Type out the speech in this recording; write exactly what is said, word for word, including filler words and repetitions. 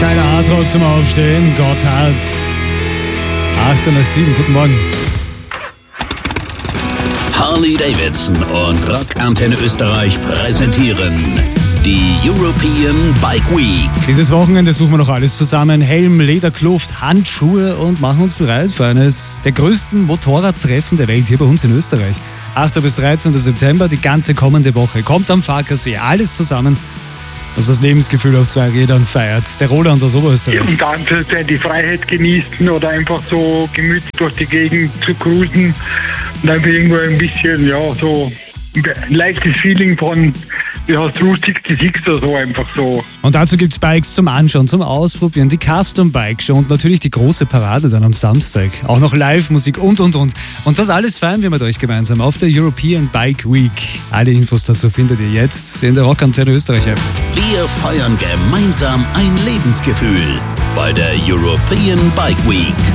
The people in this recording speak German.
Geiler Hardrock zum Aufstehen. Gotthard. achtzehn nach sieben. Guten Morgen. Harley Davidson und Rock Antenne Österreich präsentieren die European Bike Week. Dieses Wochenende suchen wir noch alles zusammen. Helm, Lederkluft, Handschuhe und machen uns bereit für eines der größten Motorradtreffen der Welt hier bei uns in Österreich. achter bis dreizehnten September, die ganze kommende Woche. Kommt am Farkasee, alles zusammen, was das Lebensgefühl auf zwei Rädern feiert. Der Roland aus Oberösterreich. Und dann die Freiheit genießen oder einfach so gemütlich durch die Gegend zu cruisen und einfach irgendwo ein bisschen, ja, so ein leichtes Feeling von, wie heißt Route sechsundsechzig oder so, einfach so. Und dazu gibt es Bikes zum Anschauen, zum Ausprobieren, die Custom Bike Show und natürlich die große Parade dann am Samstag. Auch noch Live-Musik und, und, und. Und das alles feiern wir mit euch gemeinsam auf der European Bike Week. Alle Infos dazu findet ihr jetzt in der Rock Antenne Österreich App. Wir feiern gemeinsam ein Lebensgefühl bei der European Bike Week.